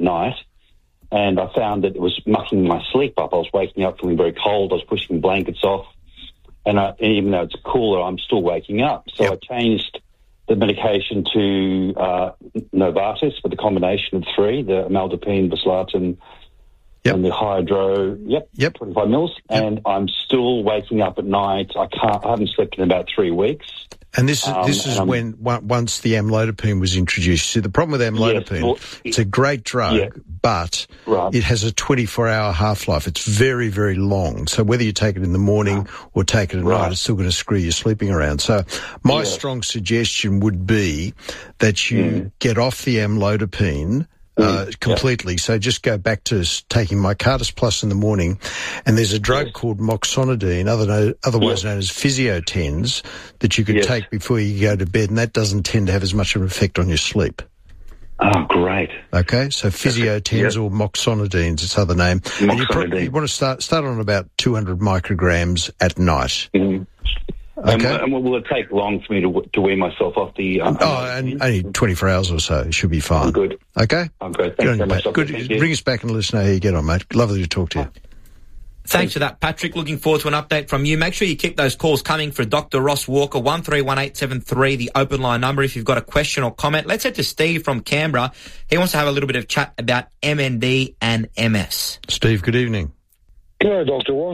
night, and I found that it was mucking my sleep up. I was waking up feeling very cold. I was pushing blankets off, and even though it's cooler, I'm still waking up. So I changed the medication to Novartis with the combination of three, the amlodipine, Vaslartin, and the Hydro, 25 mils, and I'm still waking up at night. I haven't slept in about 3 weeks. And this is when once the amlodipine was introduced. See, the problem with amlodipine, it's a great drug, but it has a 24-hour half-life. It's very, very long. So whether you take it in the morning or take it at night, it's still going to screw your sleeping around. So my strong suggestion would be that you get off the amlodipine completely. So just go back to taking Micartis Plus in the morning, and there's a drug called moxonidine, otherwise known as Physiotens, that you could take before you go to bed, and that doesn't tend to have as much of an effect on your sleep. Oh, great. Okay, so Physiotens or moxonidines, its other name. And you want to start on about 200 micrograms at night. Mm-hmm. Okay. And will it take long for me to wean myself off the... only 24 hours or so. It should be fine. I'm good. Okay? I'm good. Thanks very much. Good. Bring us back and let us know how you get on, mate. Lovely to talk to you. Thanks for that, Patrick. Looking forward to an update from you. Make sure you keep those calls coming for Dr. Ross Walker, 131873, the open line number if you've got a question or comment. Let's head to Steve from Canberra. He wants to have a little bit of chat about MND and MS. Steve, good evening. G'day, Dr. Ross.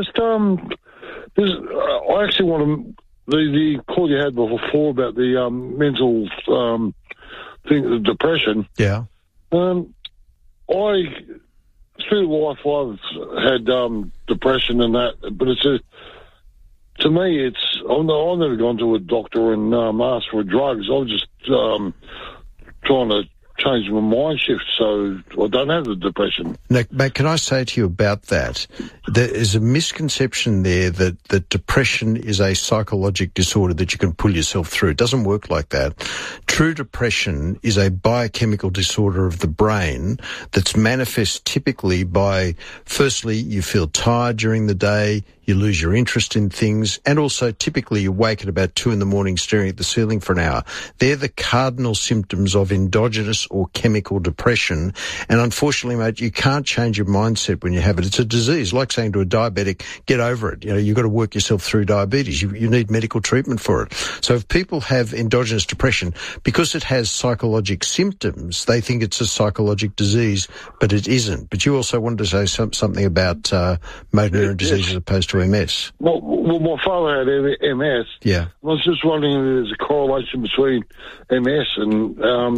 I actually want to... The call you had before about the mental thing, the depression. Yeah. Through life, I've had depression and that, but to me, I've never gone to a doctor and asked for drugs. I was just trying to change my mind shift so I don't have the depression. Now, mate, can I say to you about that? There is a misconception there that depression is a psychological disorder that you can pull yourself through. It doesn't work like that. True depression is a biochemical disorder of the brain that's manifest typically by, firstly, you feel tired during the day, you lose your interest in things, and also typically you wake at about 2 a.m. staring at the ceiling for an hour. They're the cardinal symptoms of endogenous or chemical depression. And unfortunately, mate, you can't change your mindset when you have it. It's a disease. Like saying to a diabetic, get over it. You know, you've got to work yourself through diabetes. You need medical treatment for it. So if people have endogenous depression, because it has psychological symptoms, they think it's a psychological disease, but it isn't. But you also wanted to say something about motor neuron disease as opposed to MS. Well, my father had MS. Yeah. I was just wondering if there's a correlation between MS and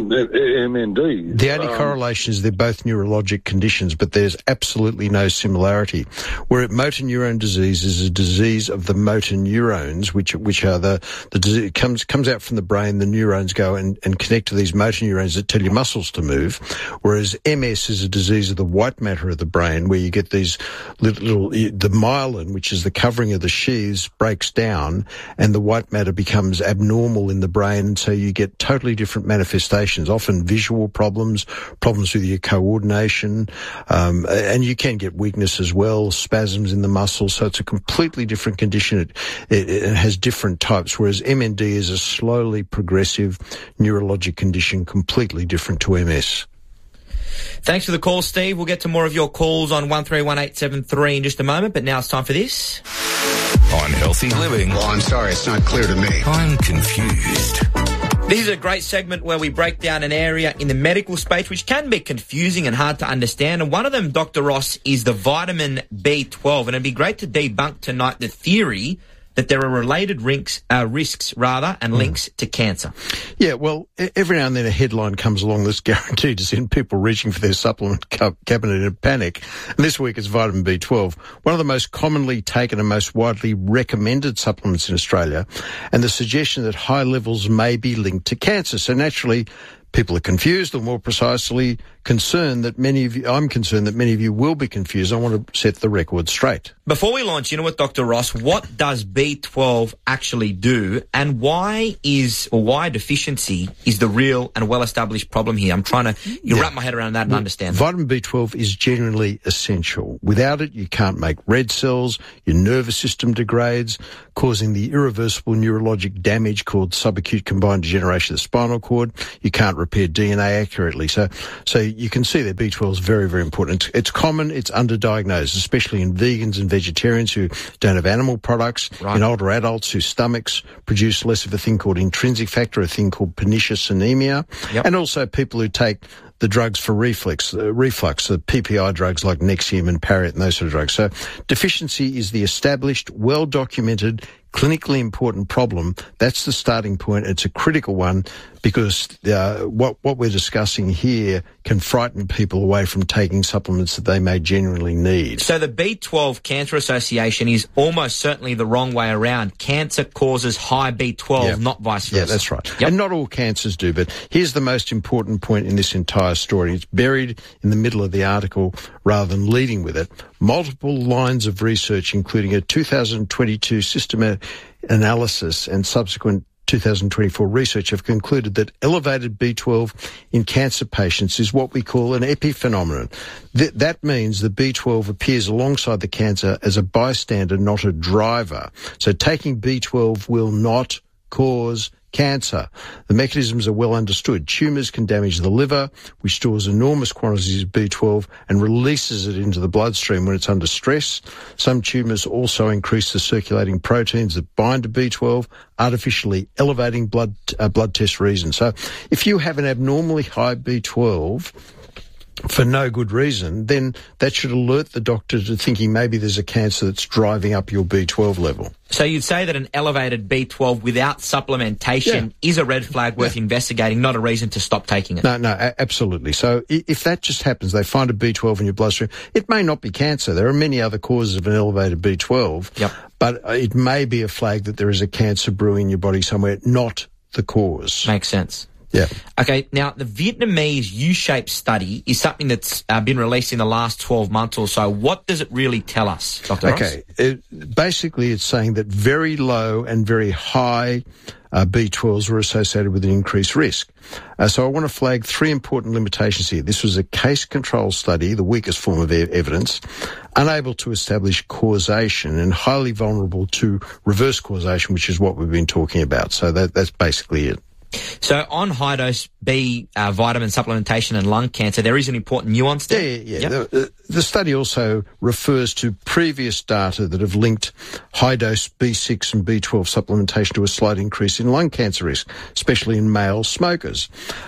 MND. The only correlation is they're both neurologic conditions, but there's absolutely no similarity. Where motor neuron disease is a disease of the motor neurons, which are the disease, it comes out from the brain, the neurons go and connect to these motor neurons that tell your muscles to move, whereas MS is a disease of the white matter of the brain, where you get these the myelin, which is the covering of the sheaths, breaks down and the white matter becomes abnormal in the brain, and so you get totally different manifestations, often visual problems with your coordination, and you can get weakness as well, spasms in the muscles, so it's a completely different condition. It has different types, whereas MND is a slowly progressive neurologic condition, completely different to MS. Thanks for the call, Steve. We'll get to more of your calls on 131873 in just a moment, but now it's time for this. On Healthy Living. Well, I'm sorry, it's not clear to me. I'm confused. This is a great segment where we break down an area in the medical space which can be confusing and hard to understand. And one of them, Dr. Ross, is the vitamin B12. And it'd be great to debunk tonight the theory that there are related risks and links to cancer. Yeah, well, every now and then a headline comes along that's guaranteed to send people reaching for their supplement cabinet in a panic. And this week it's vitamin B12, one of the most commonly taken and most widely recommended supplements in Australia, and the suggestion that high levels may be linked to cancer. So naturally, people are confused, or more precisely, I'm concerned that many of you will be confused. I want to set the record straight. Before we launch into it, Dr. Ross, what does B12 actually do, and why deficiency is the real and well-established problem here? I'm trying to wrap my head around that and understand. Vitamin B12 is genuinely essential. Without it, you can't make red cells, your nervous system degrades, causing the irreversible neurologic damage called subacute combined degeneration of the spinal cord. You can't repair DNA accurately. So you can see that B12 is very, very important. It's common, it's underdiagnosed, especially in vegans and vegetarians who don't have animal products, in older adults whose stomachs produce less of a thing called intrinsic factor, a thing called pernicious anemia, and also people who take the drugs for reflux, the PPI drugs like Nexium and Pariet and those sort of drugs. So deficiency is the established, well-documented, clinically important problem. That's the starting point. It's a critical one because what we're discussing here can frighten people away from taking supplements that they may genuinely need. So the B12 Cancer Association is almost certainly the wrong way around. Cancer causes high B12, not vice versa. Yeah, that's right. And not all cancers do, but here's the most important point in this entire story. It's buried in the middle of the article rather than leading with it. Multiple lines of research, including a 2022 systematic analysis and subsequent 2024 research, have concluded that elevated B12 in cancer patients is what we call an epiphenomenon. That means the B12 appears alongside the cancer as a bystander, not a driver. So taking B12 will not cause cancer. The mechanisms are well understood. Tumours can damage the liver, which stores enormous quantities of B12 and releases it into the bloodstream when it's under stress. Some tumours also increase the circulating proteins that bind to B12, artificially elevating blood test reasons. So if you have an abnormally high B12 for no good reason, then that should alert the doctor to thinking maybe there's a cancer that's driving up your B12 level. So you'd say that an elevated B12 without supplementation is a red flag worth investigating, not a reason to stop taking it? No, absolutely. So if that just happens, they find a B12 in your bloodstream, it may not be cancer. There are many other causes of an elevated B12, but it may be a flag that there is a cancer brewing in your body somewhere, not the cause. Makes sense. Yeah. Okay, now the Vietnamese U-shaped study is something that's been released in the last 12 months or so. What does it really tell us, Dr. Ross? Basically it's saying that very low and very high B12s were associated with an increased risk. So I want to flag three important limitations here. This was a case control study, the weakest form of evidence, unable to establish causation and highly vulnerable to reverse causation, which is what we've been talking about. So that's basically it. So on high-dose B vitamin supplementation and lung cancer, there is an important nuance there? Yeah. The study also refers to previous data that have linked high-dose B6 and B12 supplementation to a slight increase in lung cancer risk, especially in male smokers.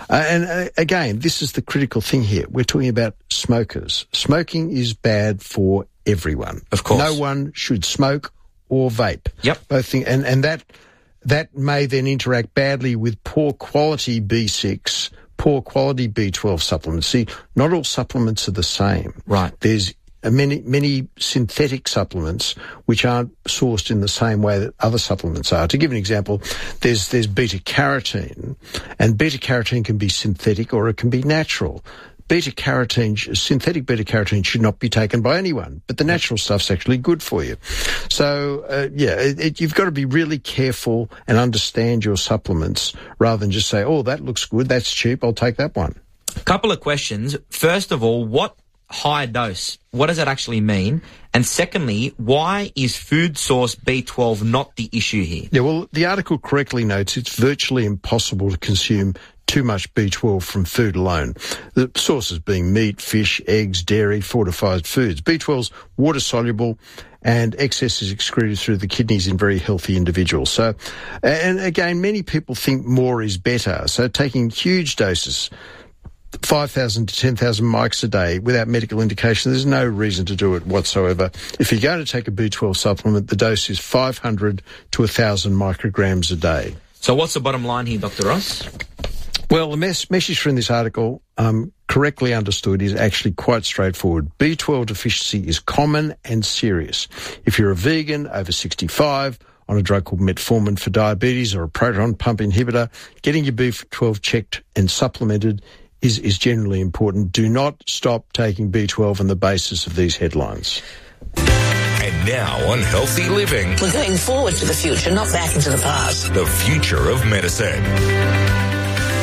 And again, this is the critical thing here. We're talking about smokers. Smoking is bad for everyone. Of course. No one should smoke or vape. Yep. Both things, and that may then interact badly with poor quality B6, poor quality B12 supplements. See, not all supplements are the same. Right. There's many synthetic supplements which aren't sourced in the same way that other supplements are. To give an example, there's beta-carotene, and beta-carotene can be synthetic or it can be natural. Synthetic beta-carotene should not be taken by anyone, but the natural stuff's actually good for you. So, you've got to be really careful and understand your supplements rather than just say, oh, that looks good, that's cheap, I'll take that one. A couple of questions. First of all, what high dose, what does that actually mean? And secondly, why is food source B12 not the issue here? Yeah, well, the article correctly notes it's virtually impossible to consume too much B12 from food alone. The sources being meat, fish, eggs, dairy, fortified foods. B12's water-soluble and excess is excreted through the kidneys in very healthy individuals. So, and again, many people think more is better. So taking huge doses, 5,000 to 10,000 mics a day without medical indication, there's no reason to do it whatsoever. If you're going to take a B12 supplement, the dose is 500 to 1,000 micrograms a day. So what's the bottom line here, Dr. Ross? Well, the message from this article, correctly understood, is actually quite straightforward. B12 deficiency is common and serious. If you're a vegan over 65 on a drug called metformin for diabetes or a proton pump inhibitor, getting your B12 checked and supplemented is generally important. Do not stop taking B12 on the basis of these headlines. And now on Healthy Living, we're going forward to the future, not back into the past. The future of medicine.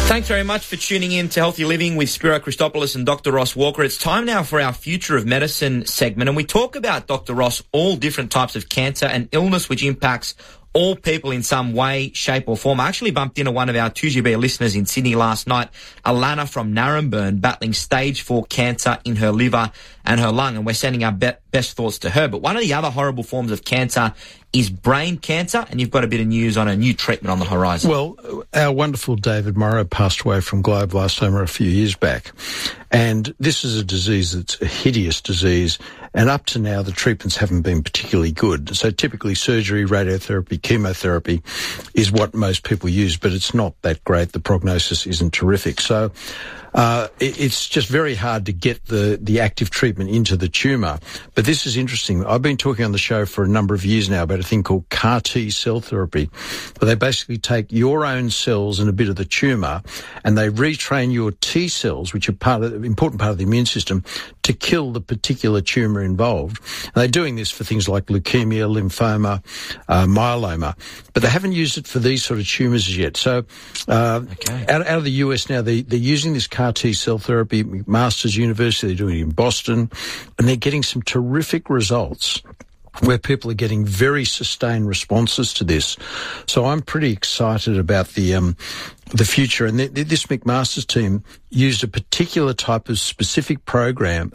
Thanks very much for tuning in to Healthy Living with Spiro Christopoulos and Dr. Ross Walker. It's time now for our Future of Medicine segment, and we talk about, Dr. Ross, all different types of cancer and illness which impacts all people in some way, shape or form. I actually bumped into one of our 2GB listeners in Sydney last night, Alana from Naremburn, battling stage 4 cancer in her liver and her lung, and we're sending our best thoughts to her. But one of the other horrible forms of cancer is brain cancer, and you've got a bit of news on a new treatment on the horizon. Well, our wonderful David Morrow passed away from glioblastoma a few years back, and this is a disease that's a hideous disease, and up to now the treatments haven't been particularly good. So typically surgery, radiotherapy, chemotherapy is what most people use, but it's not that great. The prognosis isn't terrific. So it's just very hard to get the active treatment into the tumour. But this is interesting. I've been talking on the show for a number of years now about a thing called CAR T cell therapy, where they basically take your own cells and a bit of the tumour, and they retrain your T cells, which are important part of the immune system, to kill the particular tumour involved. And they're doing this for things like leukemia, lymphoma, myeloma, but they haven't used it for these sort of tumours yet. So out of the US now, they're using this CAR T cell therapy at McMaster's University. They're doing it in Boston, and they're getting some terrific results where people are getting very sustained responses to this. So I'm pretty excited about the future. And this McMaster's team used a particular type of specific protein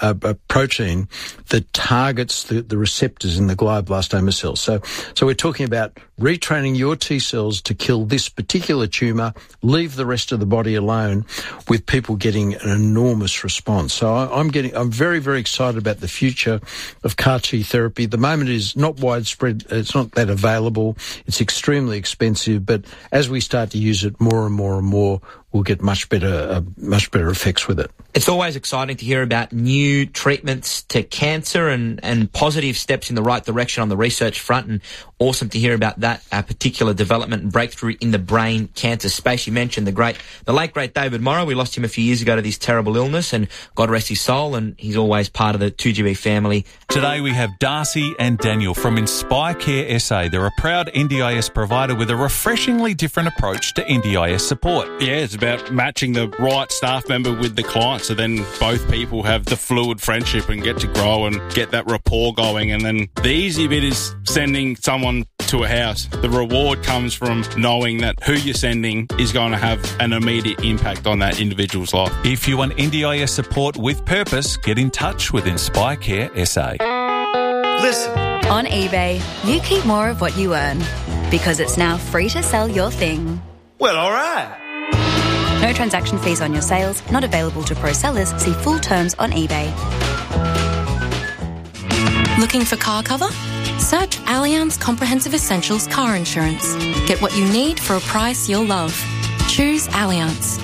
that targets the receptors in the glioblastoma cells. So we're talking about retraining your T cells to kill this particular tumour, leave the rest of the body alone, with people getting an enormous response. So I'm very, very excited about the future of CAR T therapy. At the moment it is not widespread. It's not that available. It's extremely expensive, but as we start to use it more and more, we'll get much better effects with it. It's always exciting to hear about new treatments to cancer and positive steps in the right direction on the research front, and awesome to hear about that particular development and breakthrough in the brain cancer space. You mentioned the late great David Morrow. We lost him a few years ago to this terrible illness, and God rest his soul, and he's always part of the 2GB family. Today we have Darcy and Daniel from Inspire Care SA. They're a proud NDIS provider with a refreshingly different approach to NDIS support. Yeah, it's about matching the right staff member with the client, so then both people have the fluid friendship and get to grow and get that rapport going. And then the easy bit is sending someone to a house. The reward comes from knowing that who you're sending is going to have an immediate impact on that individual's life. If you want NDIS support with purpose, get in touch with Inspire Care SA. Listen. On eBay, you keep more of what you earn, because it's now free to sell your thing. Well, all right. No transaction fees on your sales, not available to pro sellers. See full terms on eBay. Looking for car cover? Search Allianz Comprehensive Essentials Car Insurance. Get what you need for a price you'll love. Choose Allianz.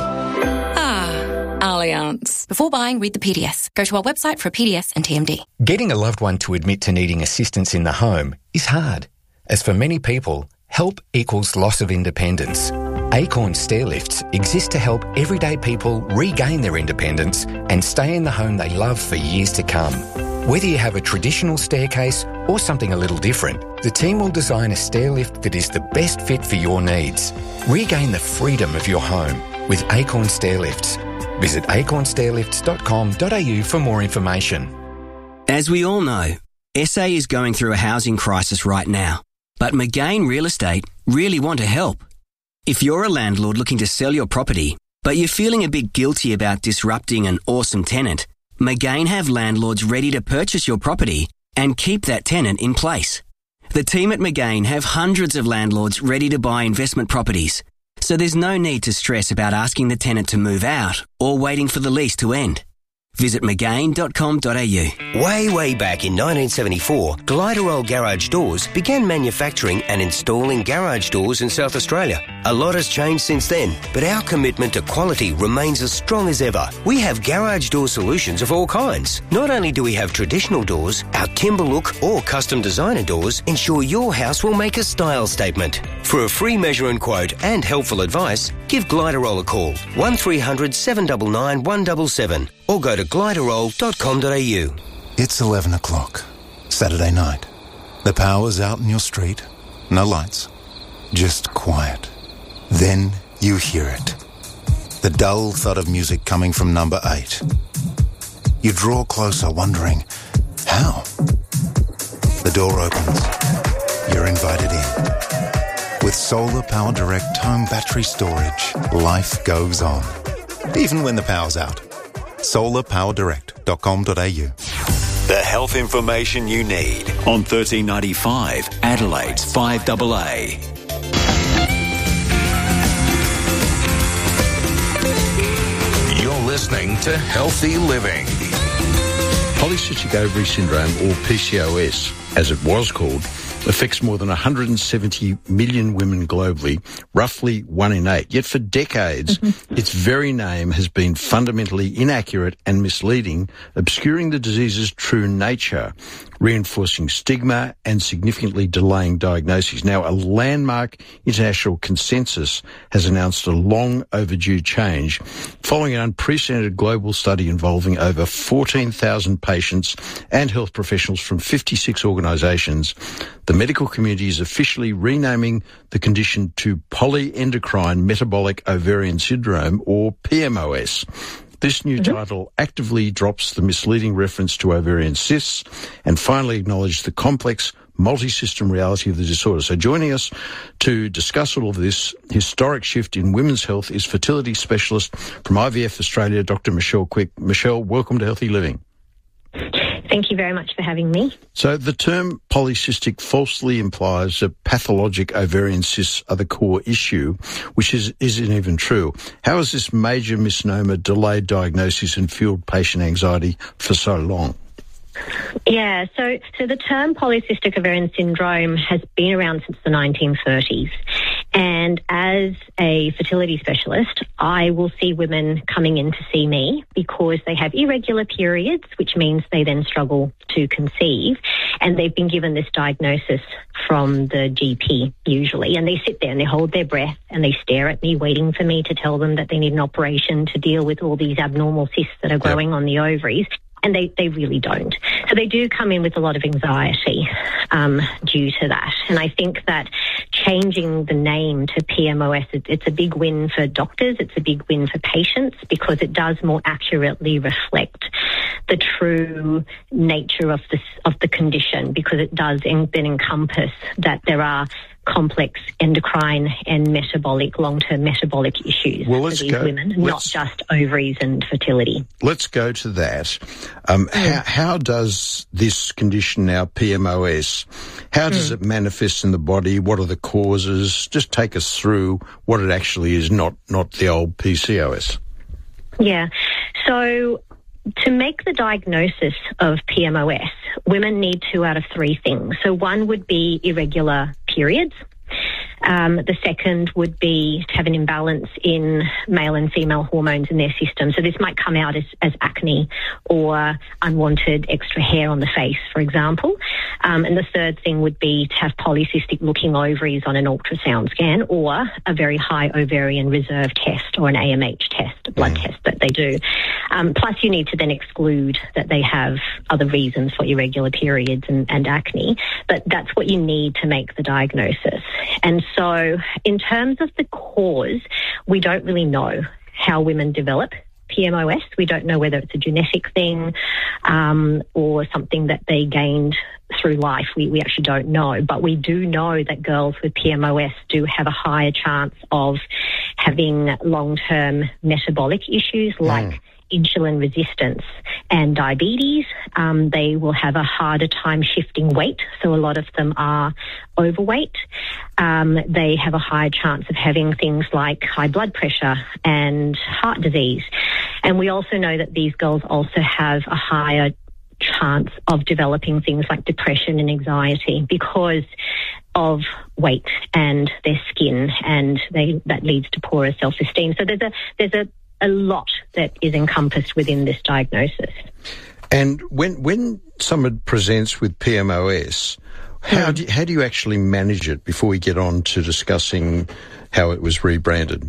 Allianz. Before buying, read the PDS. Go to our website for a PDS and TMD. Getting a loved one to admit to needing assistance in the home is hard, as for many people, help equals loss of independence. Acorn Stairlifts exist to help everyday people regain their independence and stay in the home they love for years to come. Whether you have a traditional staircase or something a little different, the team will design a stairlift that is the best fit for your needs. Regain the freedom of your home with Acorn Stairlifts. Visit acornstairlifts.com.au for more information. As we all know, SA is going through a housing crisis right now, but McGain Real Estate really want to help. If you're a landlord looking to sell your property, but you're feeling a bit guilty about disrupting an awesome tenant, McGain have landlords ready to purchase your property and keep that tenant in place. The team at McGain have hundreds of landlords ready to buy investment properties, so there's no need to stress about asking the tenant to move out or waiting for the lease to end. Visit McGain.com.au. Way back in 1974, Gliderol Garage Doors began manufacturing and installing garage doors in South Australia. A lot has changed since then, but our commitment to quality remains as strong as ever. We have garage door solutions of all kinds. Not only do we have traditional doors, our timber look or custom designer doors ensure your house will make a style statement. For a free measure and quote and helpful advice, give Gliderol a call, 1300 799 177, or go to gliderol.com.au. It's 11 o'clock, Saturday night. The power's out in your street, no lights, just quiet. Then you hear it. The dull thud of music coming from number 8. You draw closer, wondering, how? The door opens. You're invited in. With Solar Power Direct home battery storage, life goes on. Even when the power's out. solarpowerdirect.com.au. The health information you need on 1395 Adelaide's 5AA. You're listening to Healthy Living. Polycystic ovary syndrome, or PCOS, as it was called, affects more than 170 million women globally, roughly 1 in 8. Yet for decades, its very name has been fundamentally inaccurate and misleading, obscuring the disease's true nature, reinforcing stigma and significantly delaying diagnoses. Now, a landmark international consensus has announced a long overdue change following an unprecedented global study involving over 14,000 patients and health professionals from 56 organisations. The medical community is officially renaming the condition to polyendocrine metabolic ovarian syndrome, or PMOS. This new title actively drops the misleading reference to ovarian cysts and finally acknowledges the complex multi-system reality of the disorder. So joining us to discuss all of this historic shift in women's health is fertility specialist from IVF Australia, Dr. Michelle Quick. Michelle, welcome to Healthy Living. Thank you very much for having me. So the term polycystic falsely implies that pathologic ovarian cysts are the core issue, which isn't even true. How has this major misnomer delayed diagnosis and fueled patient anxiety for so long? Yeah, so the term polycystic ovarian syndrome has been around since the 1930s. And as a fertility specialist, I will see women coming in to see me because they have irregular periods, which means they then struggle to conceive. And they've been given this diagnosis from the GP usually. And they sit there and they hold their breath and they stare at me, waiting for me to tell them that they need an operation to deal with all these abnormal cysts that are growing on the ovaries. And they really don't. So they do come in with a lot of anxiety due to that. And I think that changing the name to PMOS, it's a big win for doctors, it's a big win for patients, because it does more accurately reflect the true nature of the condition, because it does then encompass that there are complex endocrine and long-term metabolic issues for these women, not just ovaries and fertility. Let's go to that. How does this condition now, PMOS, how does it manifest in the body? What are the causes? Just take us through what it actually is, not the old PCOS. Yeah. So to make the diagnosis of PMOS, women need 2 out of 3 things. So one would be irregular periods. The second would be to have an imbalance in male and female hormones in their system. So this might come out as acne or unwanted extra hair on the face, for example. And the third thing would be to have polycystic looking ovaries on an ultrasound scan, or a very high ovarian reserve test, or an AMH test, a blood test that they do. Plus you need to then exclude that they have other reasons for irregular periods and acne. But that's what you need to make the diagnosis. And so in terms of the cause, we don't really know how women develop PMOS. We don't know whether it's a genetic thing or something that they gained through life. We actually don't know. But we do know that girls with PMOS do have a higher chance of having long-term metabolic issues like insulin resistance and diabetes. They will have a harder time shifting weight, so a lot of them are overweight. They have a higher chance of having things like high blood pressure and heart disease. And we also know that these girls also have a higher chance of developing things like depression and anxiety because of weight and their skin, and that leads to poorer self-esteem. So there's a lot that is encompassed within this diagnosis. And when someone presents with PMOS, how do you actually manage it before we get on to discussing how it was rebranded?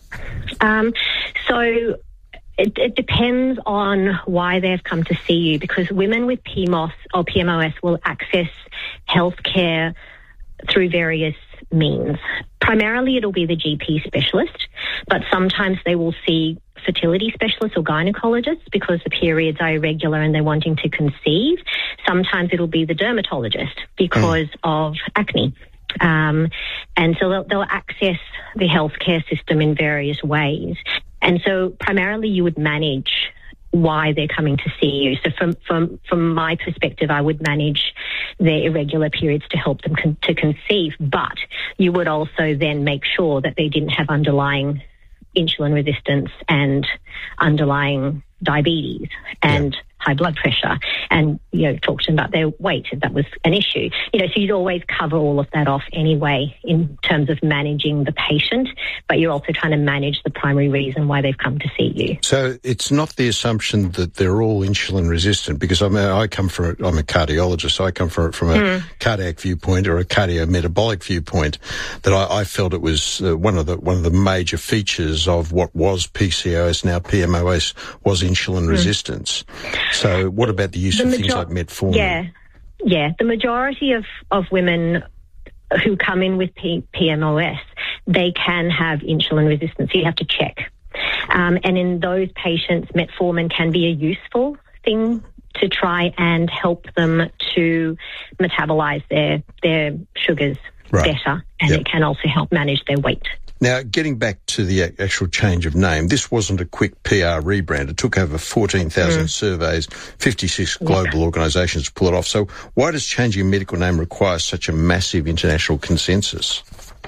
So it depends on why they've come to see you, because women with PMOS will access healthcare through various means. Primarily, it'll be the GP specialist, but sometimes they will see fertility specialists or gynecologists because the periods are irregular and they're wanting to conceive. Sometimes it'll be the dermatologist because of acne. And so they'll access the healthcare system in various ways. And so primarily you would manage why they're coming to see you. So from my perspective, I would manage their irregular periods to help them to conceive, but you would also then make sure that they didn't have underlying insulin resistance and underlying diabetes and high blood pressure, and, talk to them about their weight if that was an issue. So you'd always cover all of that off anyway in terms of managing the patient, but you're also trying to manage the primary reason why they've come to see you. So it's not the assumption that they're all insulin resistant, because I'm a cardiologist, so I come from a cardiac viewpoint or a cardiometabolic viewpoint, that I felt it was one of the major features of what was PCOS, now PMOS, was insulin resistance. So what about the use of things like metformin? Yeah. The majority of women who come in with PMOS, they can have insulin resistance. So you have to check. And in those patients, metformin can be a useful thing to try and help them to metabolize their sugars better. And it can also help manage their weight. Now, getting back to the actual change of name, this wasn't a quick PR rebrand. It took over 14,000 surveys, 56 global organisations to pull it off. So why does changing a medical name require such a massive international consensus?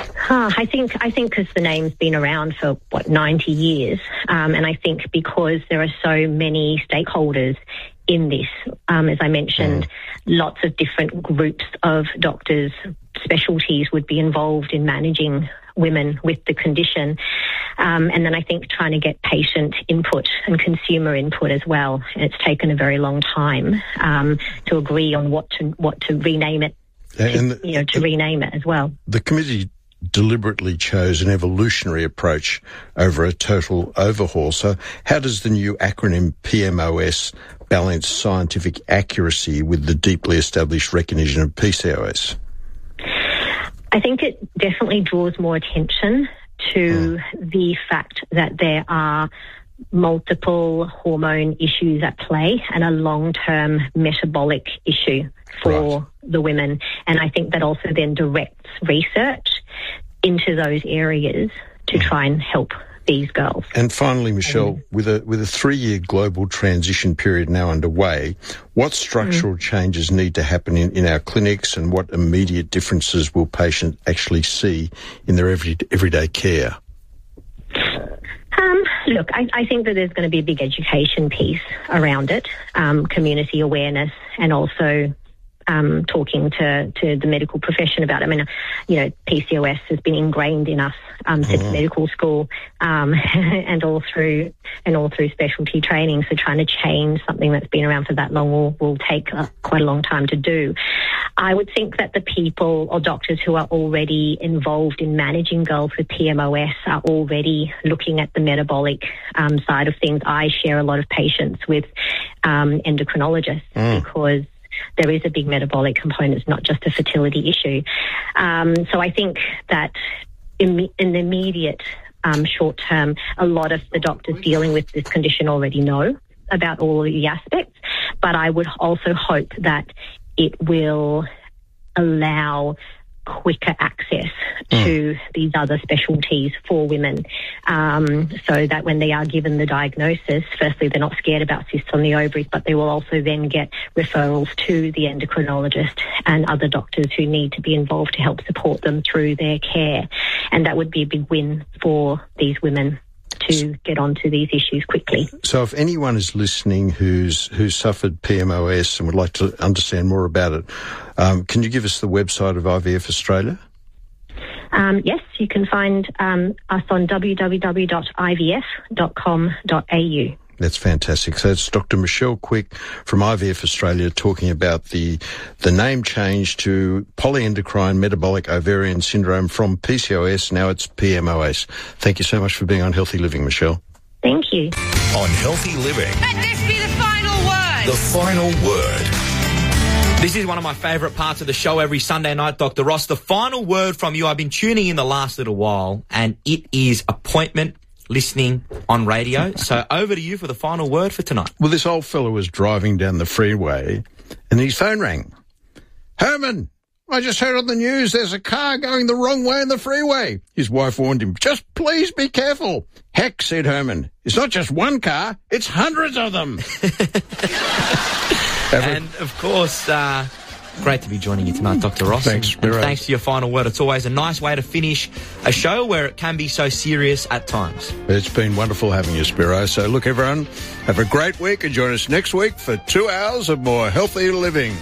I think because the name's been around for, 90 years. And I think because there are so many stakeholders in this, as I mentioned, lots of different groups of doctors, specialties would be involved in managing women with the condition. And then I think trying to get patient input and consumer input as well. It's taken a very long time to agree on what to rename it, to rename it as well. The committee deliberately chose an evolutionary approach over a total overhaul. So how does the new acronym PMOS balance scientific accuracy with the deeply established recognition of PCOS? I think it definitely draws more attention to the fact that there are multiple hormone issues at play and a long-term metabolic issue for the women. And I think that also then directs research into those areas to try and help these girls. And finally, Michelle, with a 3-year global transition period now underway, what structural changes need to happen in our clinics, and what immediate differences will patients actually see in their everyday care? Look, I think that there's going to be a big education piece around it, community awareness, and also talking to the medical profession about it. I mean, PCOS has been ingrained in us since medical school, and all through specialty training. So trying to change something that's been around for that long will take quite a long time to do. I would think that the people or doctors who are already involved in managing girls with PMOS are already looking at the metabolic side of things. I share a lot of patients with endocrinologists because there is a big metabolic component. It's not just a fertility issue. So I think that in the immediate short term, a lot of the doctors dealing with this condition already know about all of the aspects, but I would also hope that it will allow quicker access to these other specialties for women, so that when they are given the diagnosis, firstly, they're not scared about cysts on the ovaries, but they will also then get referrals to the endocrinologist and other doctors who need to be involved to help support them through their care. And that would be a big win for these women to get onto these issues quickly. So if anyone is listening who's suffered PMOS and would like to understand more about it, can you give us the website of IVF Australia? Yes, you can find us on www.ivf.com.au. That's fantastic. So it's Dr. Michelle Quick from IVF Australia talking about the name change to polyendocrine metabolic ovarian syndrome from PCOS. Now it's PMOS. Thank you so much for being on Healthy Living, Michelle. Thank you. On Healthy Living. Let this be the final word. The final word. This is one of my favourite parts of the show every Sunday night, Dr. Ross. The final word from you. I've been tuning in the last little while, and it is appointment listening on radio. So over to you for the final word for tonight. Well, this old fellow was driving down the freeway, and his phone rang. Herman, I just heard on the news there's a car going the wrong way in the freeway. His wife warned him, just please be careful. Heck, said Herman, it's not just one car, it's hundreds of them. And, of course, great to be joining you tonight, Dr. Ross. Thanks, and thanks for your final word. It's always a nice way to finish a show where it can be so serious at times. It's been wonderful having you, Spiro. So, look, everyone, have a great week and join us next week for 2 hours of more healthy living.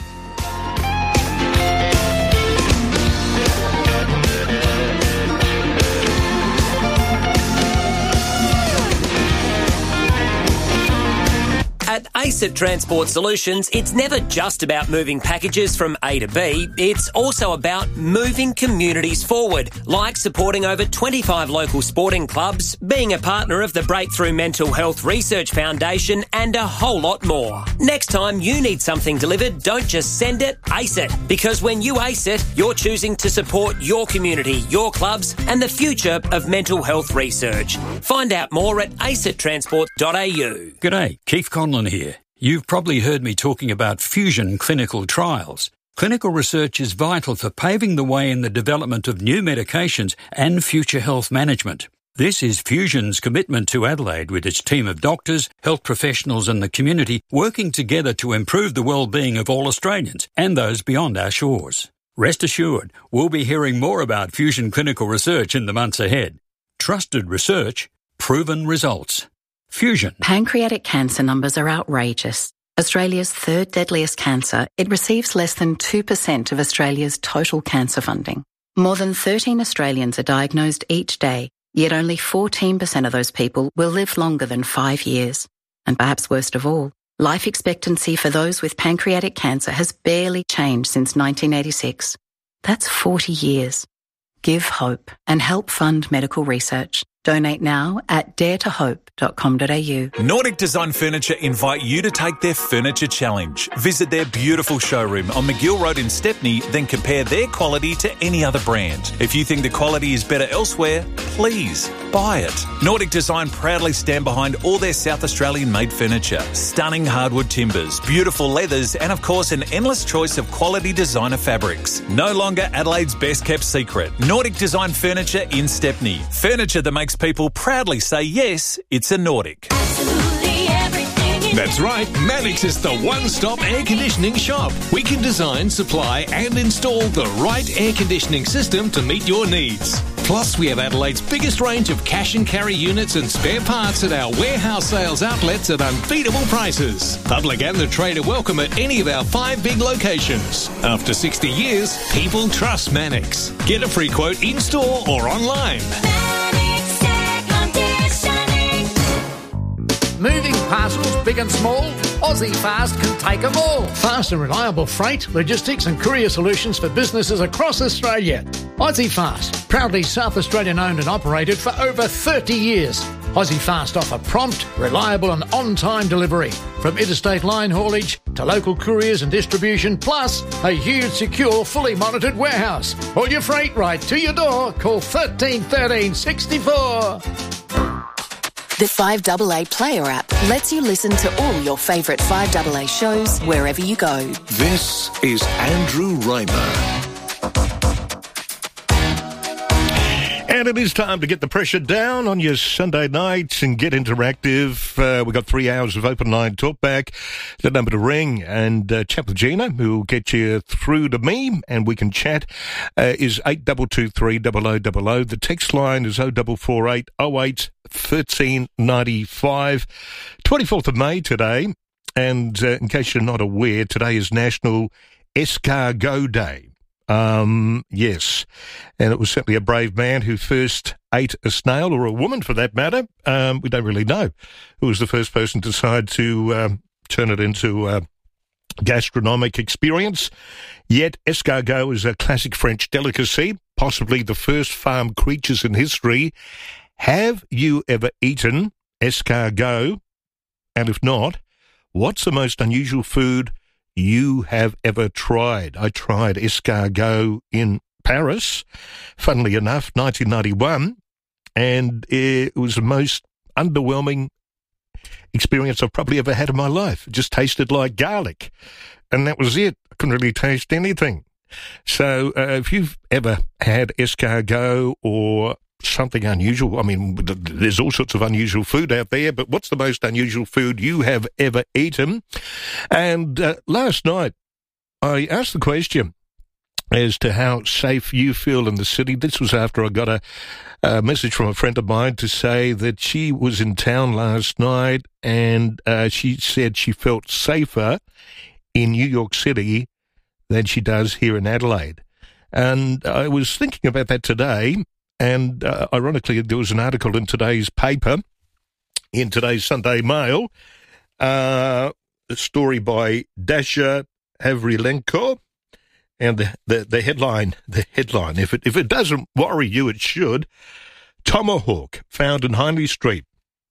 At ACET Transport Solutions, it's never just about moving packages from A to B. It's also about moving communities forward, like supporting over 25 local sporting clubs, being a partner of the Breakthrough Mental Health Research Foundation, and a whole lot more. Next time you need something delivered, don't just send it, ACE it. Because when you ACE it, you're choosing to support your community, your clubs, and the future of mental health research. Find out more at acettransport.au. G'day, Keith Conlon here. You've probably heard me talking about Fusion clinical trials. Clinical research is vital for paving the way in the development of new medications and future health management. This is Fusion's commitment to Adelaide with its team of doctors, health professionals and the community working together to improve the well-being of all Australians and those beyond our shores. Rest assured, we'll be hearing more about Fusion clinical research in the months ahead. Trusted research, proven results. Fusion. Pancreatic cancer numbers are outrageous. Australia's third deadliest cancer, it receives less than 2% of Australia's total cancer funding. More than 13 Australians are diagnosed each day, yet only 14% of those people will live longer than 5 years. And perhaps worst of all, life expectancy for those with pancreatic cancer has barely changed since 1986. That's 40 years. Give hope and help fund medical research. Donate now at daretohope.com.au. Nordic Design Furniture invite you to take their Furniture Challenge. Visit their beautiful showroom on McGill Road in Stepney, then compare their quality to any other brand. If you think the quality is better elsewhere, please buy it. Nordic Design proudly stand behind all their South Australian-made furniture. Stunning hardwood timbers, beautiful leathers, and of course an endless choice of quality designer fabrics. No longer Adelaide's best-kept secret. Nordic Design Furniture in Stepney. Furniture that makes people proudly say yes, it's a Nordic. That's right, Mannix is the one-stop air conditioning shop. We can design, supply and install the right air conditioning system to meet your needs. Plus, we have Adelaide's biggest range of cash and carry units and spare parts at our warehouse sales outlets at unbeatable prices. Public and the trade are welcome at any of our 5 big locations. After 60 years, people trust Mannix. Get a free quote in-store or online. Moving parcels, big and small, Aussie Fast can take them all. Fast and reliable freight, logistics and courier solutions for businesses across Australia. Aussie Fast, proudly South Australian owned and operated for over 30 years. Aussie Fast offer prompt, reliable and on-time delivery. From interstate line haulage to local couriers and distribution, plus a huge, secure, fully monitored warehouse. All your freight right to your door. Call 13 13 64. The 5AA Player app lets you listen to all your favourite 5AA shows wherever you go. This is Andrew Raymer. And it is time to get the pressure down on your Sunday nights and get interactive. We've got 3 hours of open line talkback. The number to ring and chat with Gina, who will get you through to me, and we can chat, is 8223 0000. The text line is 0448 08 1395. 24th of May today, and in case you're not aware, today is National Escargot Day. Yes, and it was certainly a brave man who first ate a snail, or a woman for that matter. We don't really know who was the first person to decide to turn it into a gastronomic experience. Yet escargot is a classic French delicacy, possibly the first farm creatures in history. Have you ever eaten escargot? And if not, what's the most unusual food you have ever tried. I tried escargot in Paris, funnily enough, 1991, and it was the most underwhelming experience I've probably ever had in my life. It just tasted like garlic, and that was it. I couldn't really taste anything. So if you've ever had escargot or something unusual, I mean, there's all sorts of unusual food out there, but what's the most unusual food you have ever eaten? And last night, I asked the question as to how safe you feel in the city. This was after I got a message from a friend of mine to say that she was in town last night and she said she felt safer in New York City than she does here in Adelaide. And I was thinking about that today, and ironically, there was an article in today's paper, in today's Sunday Mail, a story by Dasha Havrilenko, and the headline, if it doesn't worry you, it should. Tomahawk found in Hindley Street.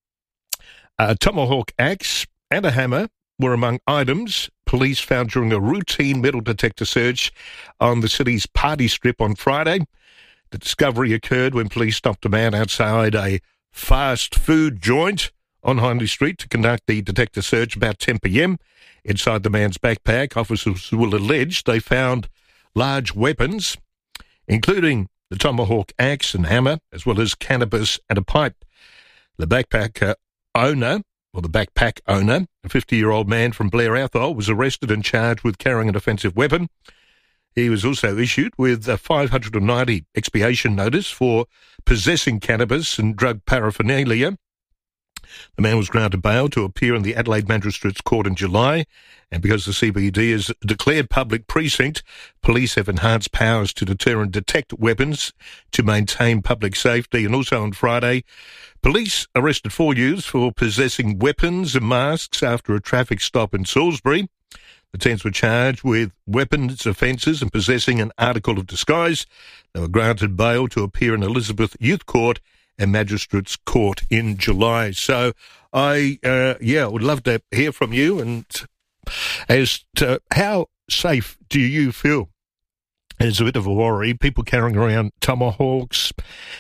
A tomahawk axe and a hammer were among items police found during a routine metal detector search on the city's party strip on Friday. The discovery occurred when police stopped a man outside a fast food joint on Hindley Street to conduct the detector search about 10 p.m. Inside the man's backpack, officers will allege they found large weapons, including the tomahawk axe and hammer, as well as cannabis and a pipe. The backpack owner, a 50-year-old man from Blair Athol, was arrested and charged with carrying an offensive weapon. He was also issued with a 590 expiation notice for possessing cannabis and drug paraphernalia. The man was granted bail to appear in the Adelaide Magistrates Court in July, and because the CBD is a declared public precinct, police have enhanced powers to deter and detect weapons to maintain public safety. And also on Friday, police arrested 4 youths for possessing weapons and masks after a traffic stop in Salisbury. The 10s were charged with weapons offences and possessing an article of disguise. They were granted bail to appear in Elizabeth Youth Court and Magistrates Court in July. So I would love to hear from you and as to how safe do you feel? It's a bit of a worry. People carrying around tomahawks,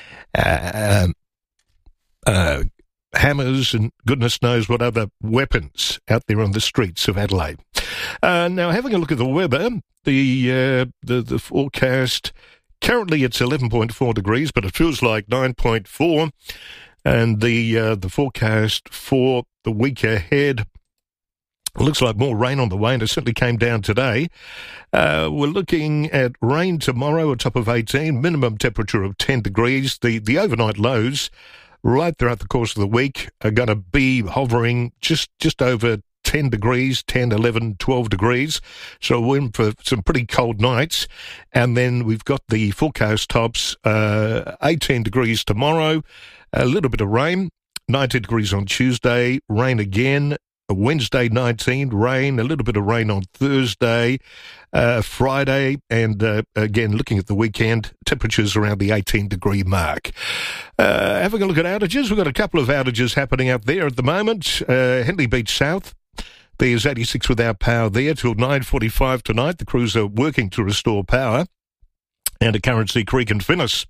hammers, and goodness knows what other weapons out there on the streets of Adelaide. Now, having a look at the weather, the forecast. Currently, it's 11.4 degrees, but it feels like 9.4. And the forecast for the week ahead looks like more rain on the way, and it certainly came down today. We're looking at rain tomorrow, a top of 18, minimum temperature of 10 degrees. The overnight lows right throughout the course of the week are going to be hovering just over 10 degrees, 10, 11, 12 degrees. So we're in for some pretty cold nights. And then we've got the forecast tops, 18 degrees tomorrow, a little bit of rain, 19 degrees on Tuesday, rain again. Wednesday, 19, rain, a little bit of rain on Thursday, Friday, and again, looking at the weekend, temperatures around the 18-degree mark. Having a look at outages, we've got a couple of outages happening up there at the moment. Henley Beach South, there's 86 without power there till 9:45 tonight. The crews are working to restore power. And at Currency Creek and Finnis,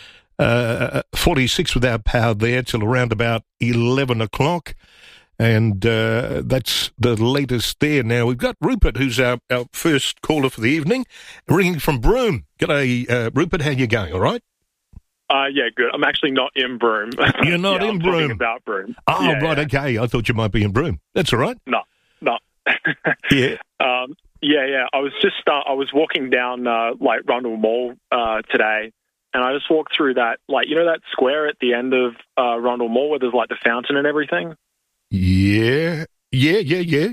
46 without power there till around about 11 o'clock. And that's the latest there. Now, we've got Rupert, who's our first caller for the evening, ringing from Broome. G'day, Rupert. How you going, all right? Yeah, good. I'm actually not in Broome. You're not in I'm Broome? talking about Broome. Oh, yeah, right, okay. I thought you might be in Broome. That's all right. No. Yeah. Yeah. I was just I was walking down Rundle Mall today, and I just walked through that, that square at the end of Rundle Mall where there's the fountain and everything. Yeah. Yep.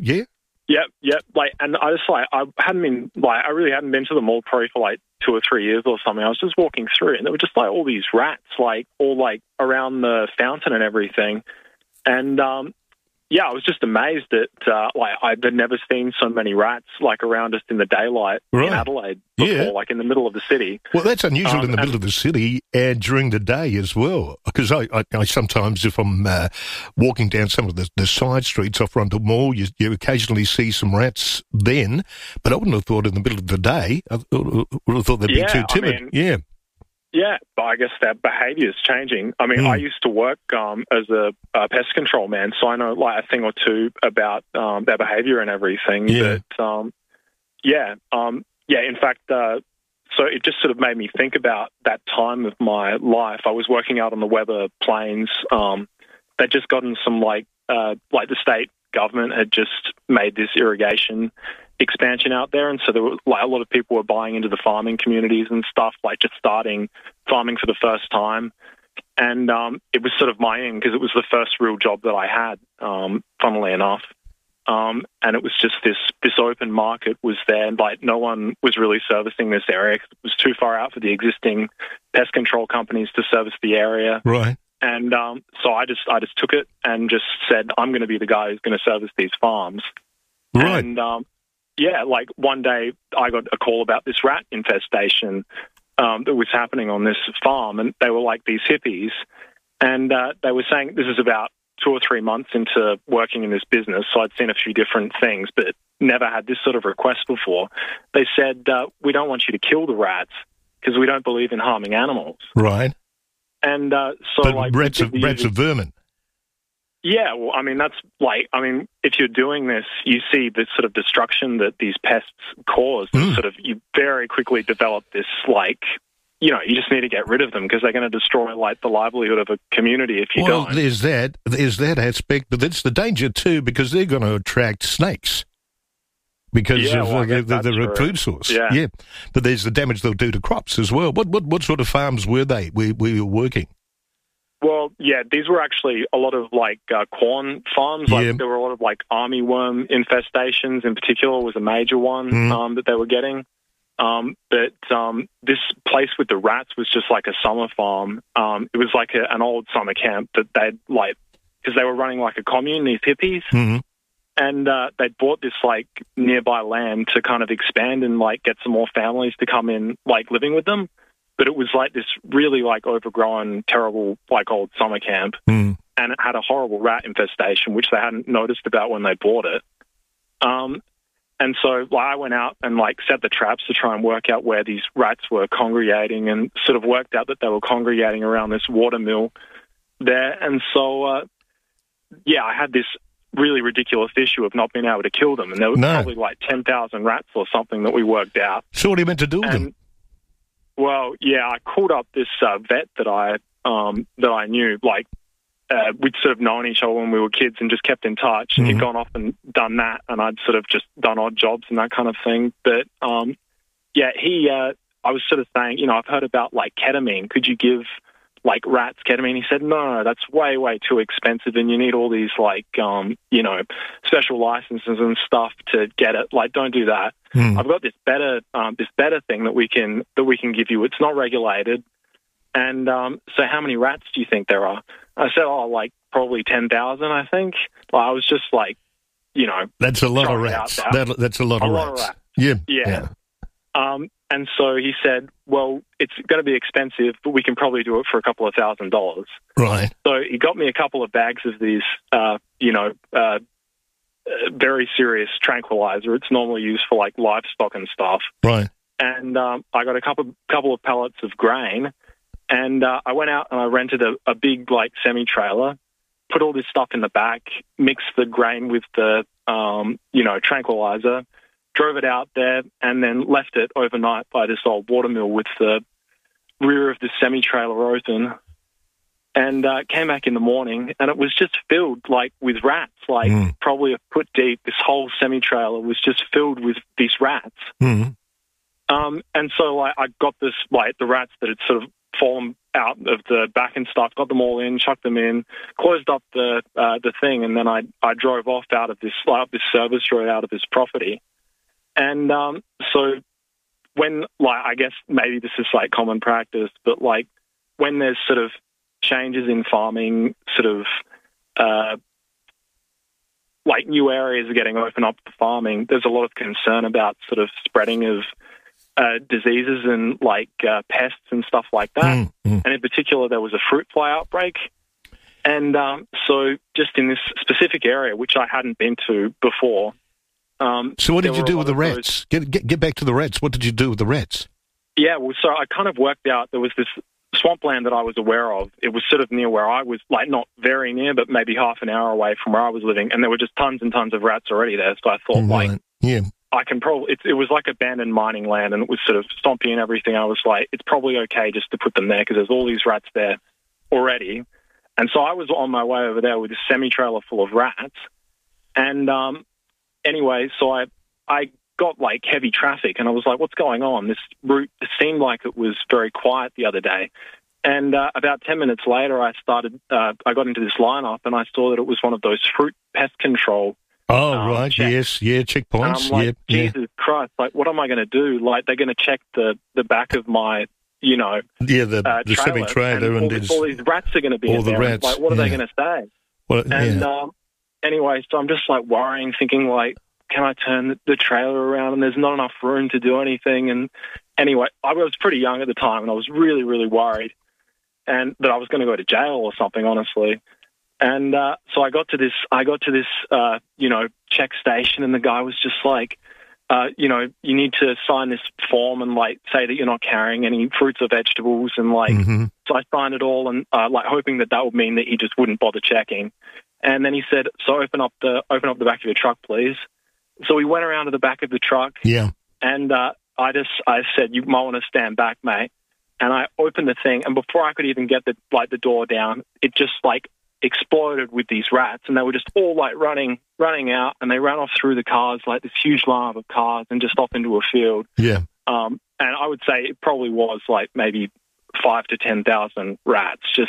And I just I hadn't been I really hadn't been to the mall probably for 2 or 3 years or something. I was just walking through, and there were just all these rats all around the fountain and everything. And Yeah, I was just amazed that I'd never seen so many rats around us in the daylight in Adelaide before, in the middle of the city. Well, that's unusual in the middle of the city and during the day as well. Because I sometimes, if I'm walking down some of the side streets off Rundle Mall, you occasionally see some rats then. But I wouldn't have thought in the middle of the day. I would have thought they'd be too timid. Yeah, but I guess their behaviour is changing. I mean, I used to work as a pest control man, so I know a thing or two about their behaviour and everything. Yeah. But in fact, so it just sort of made me think about that time of my life. I was working out on the Weber Plains. They'd just gotten some the state government had just made this irrigation expansion out there, and so there were a lot of people were buying into the farming communities and stuff, just starting farming for the first time. And it was sort of my in because it was the first real job that I had, funnily enough. And it was just this open market was there, and no one was really servicing this area because it was too far out for the existing pest control companies to service the area. Right. And so I just took it and just said, I'm going to be the guy who's going to service these farms. Right. And one day I got a call about this rat infestation that was happening on this farm, and they were these hippies, and they were saying this is about 2 or 3 months into working in this business, so I'd seen a few different things, but never had this sort of request before. They said, we don't want you to kill the rats because we don't believe in harming animals. Right. And rats are vermin. Yeah, well, I mean, that's if you're doing this, you see the sort of destruction that these pests cause. You very quickly develop this, you just need to get rid of them because they're going to destroy, the livelihood of a community if you don't. Well, there's that aspect, but it's the danger too because they're going to attract snakes because they're a food source. Yeah. But there's the damage they'll do to crops as well. What sort of farms were they where you were working? Well, yeah, these were actually a lot of corn farms. There were a lot of armyworm infestations. In particular, was a major one that they were getting. But this place with the rats was just like a summer farm. It was an old summer camp that they'd because they were running a commune. These hippies, and they'd bought this nearby land to kind of expand and get some more families to come in living with them. But it was this really overgrown, terrible old summer camp, and it had a horrible rat infestation, which they hadn't noticed about when they bought it. And so I went out and set the traps to try and work out where these rats were congregating, and sort of worked out that they were congregating around this water mill there. And so, I had this really ridiculous issue of not being able to kill them, and there was probably 10,000 rats or something that we worked out. So what are you meant to do with them? Well, yeah, I called up this vet that I knew. We'd sort of known each other when we were kids and just kept in touch. And he'd gone off and done that, and I'd sort of just done odd jobs and that kind of thing. But I was sort of saying, I've heard about ketamine. Could you give rats ketamine? He said, no, that's way, way too expensive, and you need all these special licenses and stuff to get it. Don't do that. I've got this better thing that we can give you. It's not regulated. And so how many rats do you think there are? I said, probably 10,000, I think. I was just that's a lot of rats. That's a lot of rats. Yeah. And so he said, well, it's going to be expensive, but we can probably do it for a couple of $1,000s. Right. So he got me a couple of bags of these, very serious tranquilizer. It's normally used for livestock and stuff. Right. And I got a couple of pallets of grain, and I went out and I rented a big semi-trailer, put all this stuff in the back, mixed the grain with the tranquilizer, drove it out there, and then left it overnight by this old watermill with the rear of the semi-trailer open, and came back in the morning, and it was just filled with rats, probably a foot deep. This whole semi-trailer was just filled with these rats. And so I got this, the rats that had sort of fallen out of the back and stuff, got them all in, chucked them in, closed up the thing, and then I drove off out of this service road out of this property. And so when, I guess maybe this is common practice, but when there's sort of changes in farming, sort of like new areas are getting opened up for farming, there's a lot of concern about sort of spreading of diseases and like pests and stuff like that. And in particular, there was a fruit fly outbreak. And so just in this specific area, which I hadn't been to before. So what did you do with the rats? Get back to the rats. What did you do with the rats? Yeah, well, so I kind of worked out there was this swampland that I was aware of. It was sort of near where I was, like not very near, but maybe half an hour away from where I was living. And there were just tons and tons of rats already there. So I thought, I can probably, it was like abandoned mining land and it was sort of stompy and everything. I was like, it's probably okay just to put them there because there's all these rats there already. And so I was on my way over there with a semi-trailer full of rats. And anyway, so I got like heavy traffic and I was like, what's going on? This route seemed like it was very quiet the other day. And about 10 minutes later, I got into this lineup and I saw that it was one of those fruit pest control. Right. Checks. Checkpoints. And I'm like, Jesus Christ, like, what am I going to do? Like, they're going to check the back of my, the semi-trailer and all these rats are going to be in there. Rats, like, what are they going to say? Well, anyway, so I'm just like worrying, thinking like, can I turn the trailer around? And there's not enough room to do anything. And anyway, I was pretty young at the time, and I was really, really worried, and that I was going to go to jail or something, honestly. And so I got to this, check station, and the guy was just like, you need to sign this form and like say that you're not carrying any fruits or vegetables, and like, so I signed it all, and like hoping that would mean that he just wouldn't bother checking. And then he said, "So open up the back of your truck, please." So we went around to the back of the truck. Yeah. And I said, "You might want to stand back, mate." And I opened the thing, and before I could even get the door down, it just like exploded with these rats, and they were just all like running out, and they ran off through the cars, like this huge line of cars, and just off into a field. Yeah. And I would say it probably was like maybe 5,000 to 10,000 rats. Just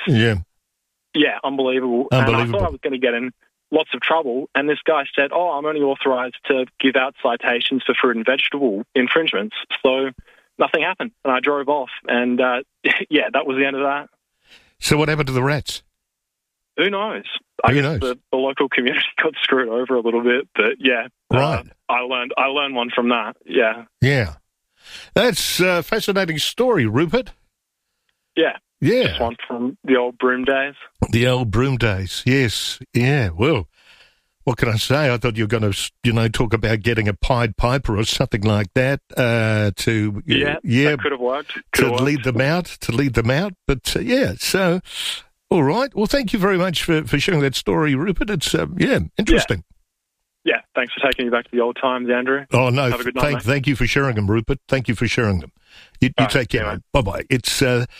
unbelievable. And I thought I was going to get in lots of trouble, and this guy said, I'm only authorized to give out citations for fruit and vegetable infringements. So nothing happened, and I drove off, and that was the end of that. So what happened to the rats? Who knows? I guess the local community got screwed over a little bit, but right. I learned one from that. Yeah, that's a fascinating story, Rupert. Yeah. Just one from the old Broome days. The old Broome days, yes. Yeah, well, what can I say? I thought you were going to, talk about getting a Pied Piper or something like that that could have worked. To lead them out. But, so, all right. Well, thank you very much for sharing that story, Rupert. It's, interesting. Yeah, thanks for taking me back to the old times, Andrew. Oh, no, have a good night, thank you for sharing them, Rupert. Thank you for sharing them. You take care, mate. Bye-bye. It's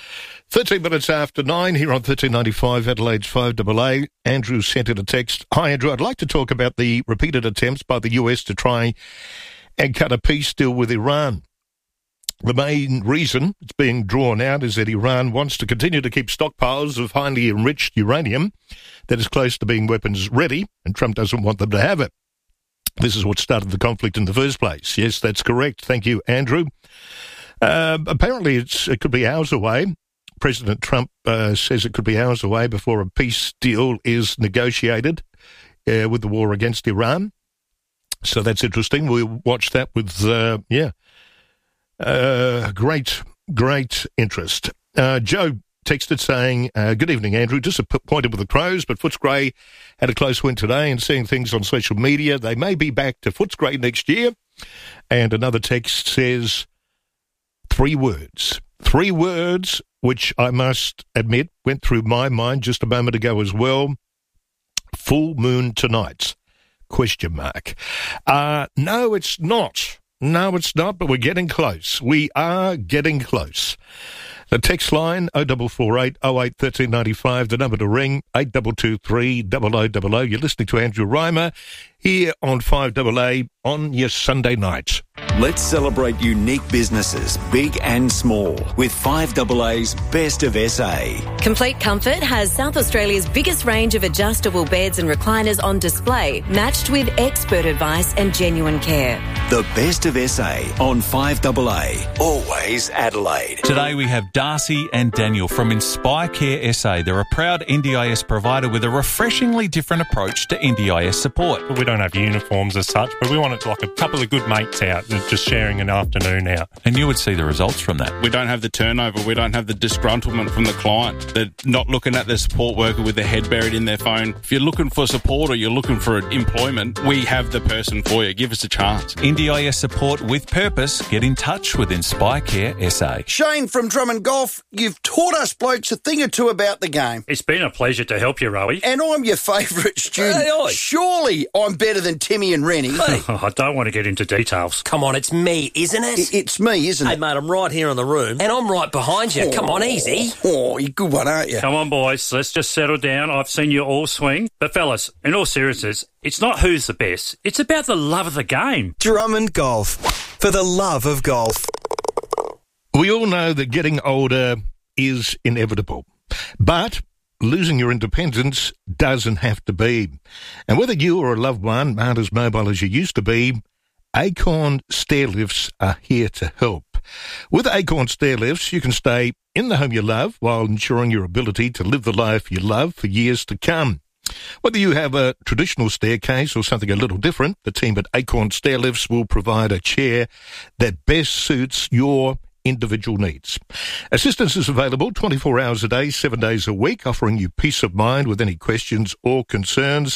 13 minutes after 9 here on 1395 Adelaide's 5AA. Andrew sent in a text. Hi, Andrew. I'd like to talk about the repeated attempts by the US to try and cut a peace deal with Iran. The main reason it's being drawn out is that Iran wants to continue to keep stockpiles of highly enriched uranium that is close to being weapons ready, and Trump doesn't want them to have it. This is what started the conflict in the first place. Yes, that's correct. Thank you, Andrew. Apparently, it could be hours away. President Trump says it could be hours away before a peace deal is negotiated with the war against Iran. So that's interesting. We'll watch that with, great interest. Joe texted saying, good evening, Andrew. Disappointed with the Crows, but Footscray had a close win today, and seeing things on social media, they may be back to Footscray next year. And another text says, three words, which I must admit went through my mind just a moment ago as well. Full moon tonight? ? No, it's not. No, it's not, but we're getting close. We are getting close. The text line, 0448 08 1395, the number to ring, 8223 0000. You're listening to Andrew Reimer here on 5AA on your Sunday night. Let's celebrate unique businesses, big and small, with 5AA's Best of SA. Complete Comfort has South Australia's biggest range of adjustable beds and recliners on display, matched with expert advice and genuine care. The best of SA on 5AA. Always Adelaide. Today we have Darcy and Daniel from Inspire Care SA. They're a proud NDIS provider with a refreshingly different approach to NDIS support. We don't have uniforms as such, but we want it to like a couple of good mates out just sharing an afternoon out. And you would see the results from that. We don't have the turnover. We don't have the disgruntlement from the client. They're not looking at the support worker with their head buried in their phone. If you're looking for support or you're looking for employment, we have the person for you. Give us a chance. NDIS support with purpose. Get in touch with Inspire Care SA. Shane from Drummond Golf, you've taught us blokes a thing or two about the game. It's been a pleasure to help you, Rowie. And I'm your favourite student. Hey, surely I'm better than Timmy and Rennie. Hey. I don't want to get into details. Come on, it's me, isn't it? It's me, isn't it? Hey, mate, I'm right here in the room. And I'm right behind you. Come on, easy. Oh, you're a good one, aren't you? Come on, boys. Let's just settle down. I've seen you all swing. But, fellas, in all seriousness, it's not who's the best. It's about the love of the game. Drummond Golf. For the love of golf. We all know that getting older is inevitable. But losing your independence doesn't have to be. And whether you or a loved one aren't as mobile as you used to be, Acorn Stairlifts are here to help. With Acorn Stairlifts, you can stay in the home you love while ensuring your ability to live the life you love for years to come. Whether you have a traditional staircase or something a little different, the team at Acorn Stairlifts will provide a chair that best suits your individual needs. Assistance is available 24 hours a day, 7 days a week, offering you peace of mind with any questions or concerns.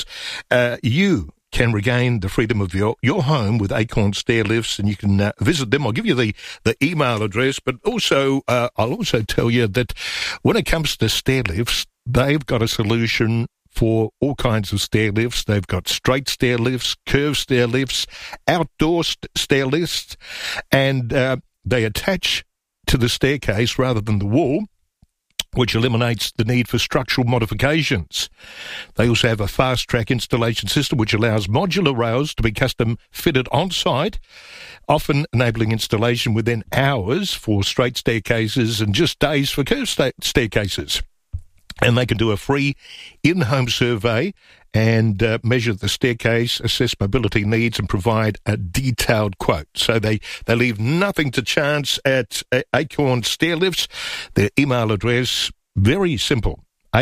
You can regain the freedom of your home with Acorn Stairlifts, and you can visit them. I'll give you the email address, but also I'll also tell you that when it comes to stairlifts, they've got a solution for all kinds of stair lifts. They've got straight stair lifts, curved stair lifts, outdoor stair lifts, and they attach to the staircase rather than the wall, which eliminates the need for structural modifications. They also have a fast-track installation system which allows modular rails to be custom fitted on-site, often enabling installation within hours for straight staircases and just days for curved staircases. And they can do a free in-home survey and measure the staircase, assess mobility needs, and provide a detailed quote. So they leave nothing to chance at Acorn Stairlifts. Their email address, very simple,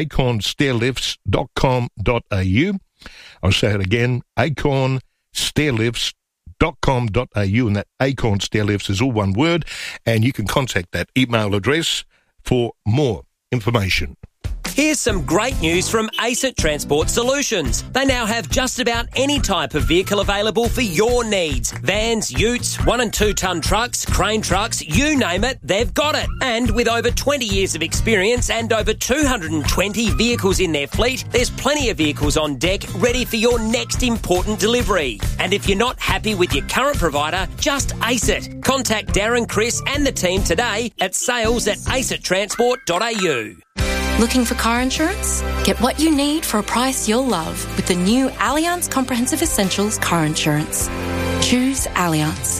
acornstairlifts.com.au. I'll say it again, acornstairlifts.com.au, and that Acorn Stairlifts is all one word, and you can contact that email address for more information. Here's some great news from ASIT Transport Solutions. They now have just about any type of vehicle available for your needs. Vans, utes, 1 and 2 tonne trucks, crane trucks, you name it, they've got it. And with over 20 years of experience and over 220 vehicles in their fleet, there's plenty of vehicles on deck ready for your next important delivery. And if you're not happy with your current provider, just ace it. Contact Darren, Chris and the team today at sales@acittransport.au. Looking for car insurance? Get what you need for a price you'll love with the new Allianz Comprehensive Essentials car insurance. Choose Allianz.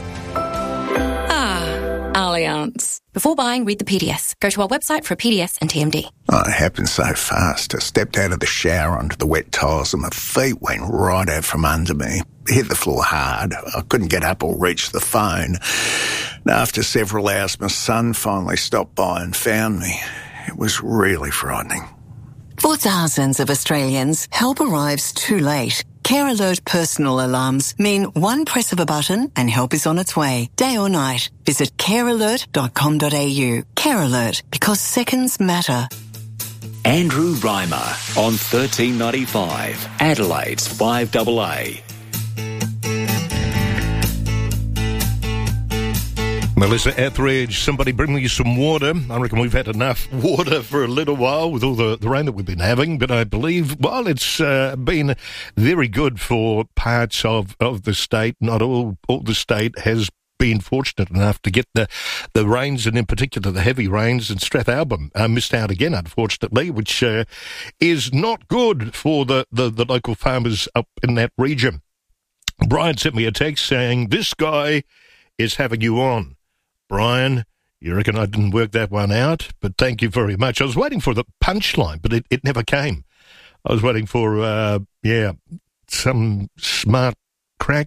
Allianz. Before buying, read the PDS. Go to our website for PDS and TMD. Oh, it happened so fast. I stepped out of the shower onto the wet tiles and my feet went right out from under me. Hit the floor hard. I couldn't get up or reach the phone. And after several hours, my son finally stopped by and found me. It was really frightening. For thousands of Australians, help arrives too late. Care Alert personal alarms mean one press of a button and help is on its way, day or night. Visit carealert.com.au. Care Alert, because seconds matter. Andrew Reimer on 1395, Adelaide's 5AA. Melissa Etheridge, somebody bring me some water. I reckon we've had enough water for a little while with all the rain that we've been having, but I believe, well, it's been very good for parts of the state. Not all the state has been fortunate enough to get the rains, and in particular the heavy rains, and Strathalbyn missed out again, unfortunately, which is not good for the local farmers up in that region. Brian sent me a text saying, "This guy is having you on." Brian, you reckon I didn't work that one out, but thank you very much. I was waiting for the punchline, but it never came. I was waiting for, some smart crack, but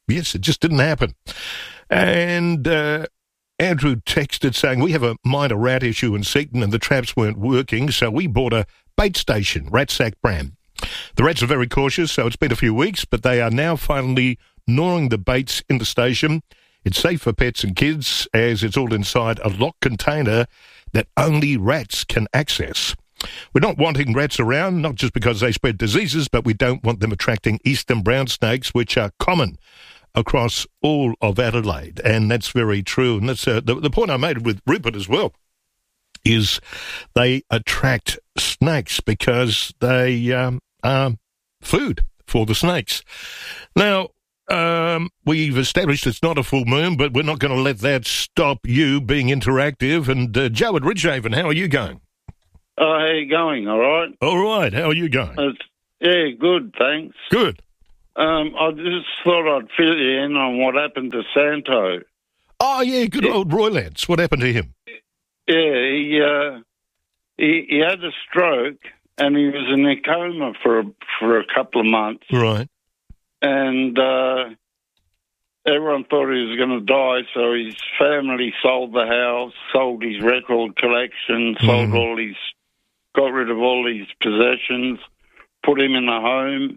Yes, it just didn't happen. And Andrew texted saying, we have a minor rat issue in Seaton and the traps weren't working, so we bought a bait station, rat sack brand. The rats are very cautious, so it's been a few weeks, but they are now finally gnawing the baits in the station. It's safe for pets and kids as it's all inside a locked container that only rats can access. We're not wanting rats around, not just because they spread diseases, but we don't want them attracting eastern brown snakes, which are common across all of Adelaide. And that's very true. And that's the point I made with Rupert as well, is they attract snakes because they are food for the snakes. Now, we've established it's not a full moon, but we're not going to let that stop you being interactive. And Joe at Ridgehaven, how are you going? Oh, how are you going? All right? All right. How are you going? Yeah, good, thanks. Good. I just thought I'd fill you in on what happened to Santo. Oh, yeah, good old Roy Lance. What happened to him? Yeah, he had a stroke and he was in a coma for a couple of months. Right. And everyone thought he was going to die, so his family sold the house, sold his record collection, got rid of all his possessions, put him in a home,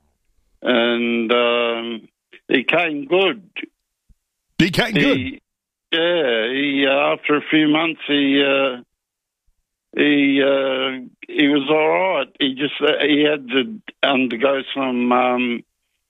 and he came good. He came good? After a few months, he was all right. He had to undergo some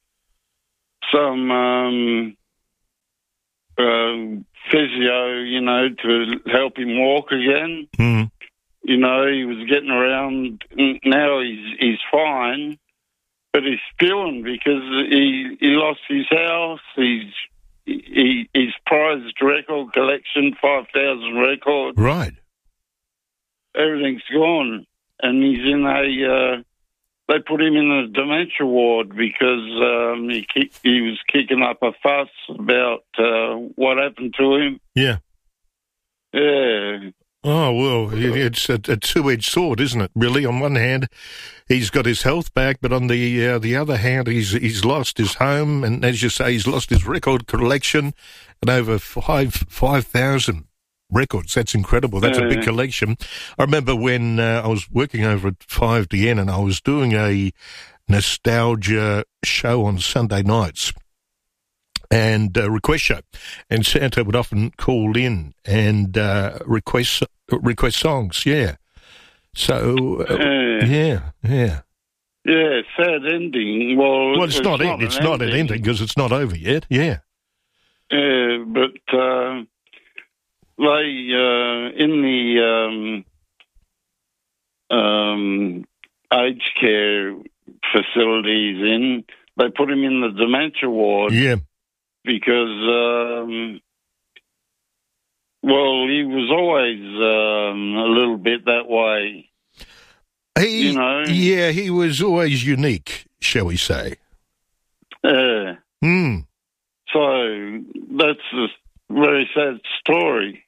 physio, to help him walk again. Mm. He was getting around. Now he's fine, but he's spewing because he lost his house. His prized record collection, 5,000 records. Right. Everything's gone, and he's in they put him in a dementia ward because he was kicking up a fuss about what happened to him. Yeah. Yeah. Oh, well, it's a two-edged sword, isn't it, really? On one hand, he's got his health back, but on the other hand, he's lost his home, and as you say, he's lost his record collection and over 5,000 records. That's incredible. That's a big collection. I remember when I was working over at 5DN and I was doing a nostalgia show on Sunday nights and request show, and Santa would often call in and request songs. Yeah. So yeah. Yeah, sad ending. Well, it's not an ending because it's not over yet. Yeah. But they in the aged care facilities they put him in the dementia ward. Yeah. Because, he was always a little bit that way. Yeah, he was always unique, shall we say. Yeah. So that's a very sad story.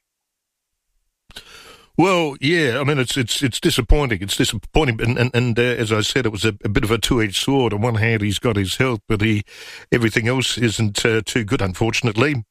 Well, yeah, I mean, it's disappointing. It's disappointing, and as I said, it was a bit of a two-edged sword. On one hand, he's got his health, but everything else isn't too good, unfortunately.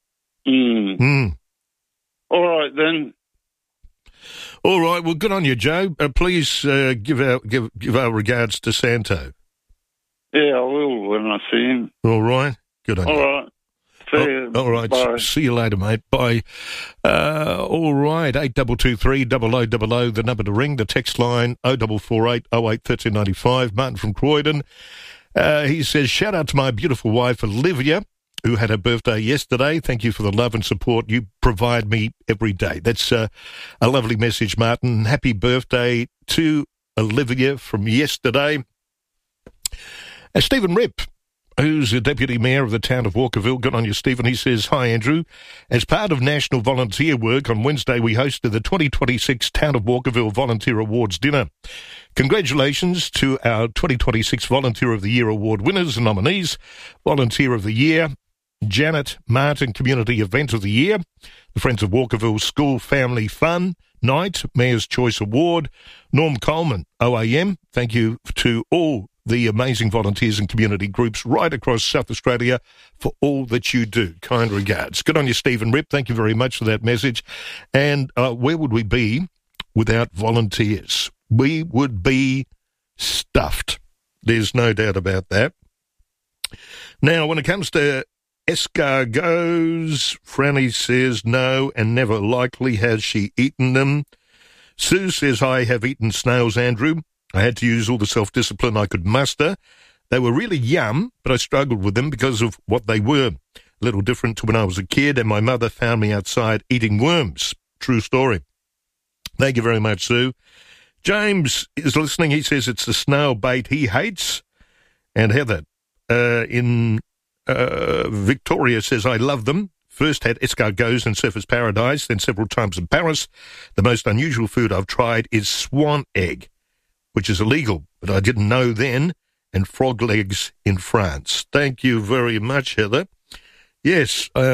All right, then. All right, well, good on you, Joe. Please give our regards to Santo. Yeah, I will when I see him. All right, good on you. All right. See you. All right. Bye. See you later, mate. Bye. All right. 8223 0000, the number to ring. The text line 0448 08 1395. Martin from Croydon. He says, shout out to my beautiful wife, Olivia, who had her birthday yesterday. Thank you for the love and support you provide me every day. That's a lovely message, Martin. Happy birthday to Olivia from yesterday. Stephen Ripp, who's the Deputy Mayor of the town of Walkerville. Good on you, Stephen. He says, hi, Andrew. As part of national volunteer work, on Wednesday we hosted the 2026 Town of Walkerville Volunteer Awards dinner. Congratulations to our 2026 Volunteer of the Year Award winners and nominees. Volunteer of the Year, Janet Martin Community Event of the Year, the Friends of Walkerville School Family Fun Night, Mayor's Choice Award, Norm Coleman, OAM. Thank you to all the amazing volunteers and community groups right across South Australia for all that you do. Kind regards. Good on you, Stephen Rip. Thank you very much for that message. And where would we be without volunteers? We would be stuffed. There's no doubt about that. Now, when it comes to escargots, Franny says no and never likely has she eaten them. Sue says, I have eaten snails, Andrew. I had to use all the self-discipline I could muster. They were really yum, but I struggled with them because of what they were. A little different to when I was a kid and my mother found me outside eating worms. True story. Thank you very much, Sue. James is listening. He says it's the snail bait he hates. And Heather in Victoria says, I love them. First had escargots in Surfers Paradise, then several times in Paris. The most unusual food I've tried is swan egg, which is illegal, but I didn't know then, and frog legs in France. Thank you very much, Heather. Yes,